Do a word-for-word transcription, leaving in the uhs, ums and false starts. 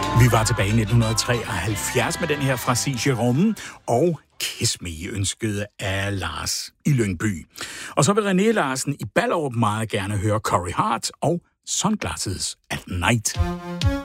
Vi var tilbage i nitten treoghalvfjerds med den her fra Sig Jerome, og Kiss Me ønskede af Lars i Lyngby. Og så vil René Larsen i Ballerup meget gerne høre Corey Hart og Sunglasses at Night.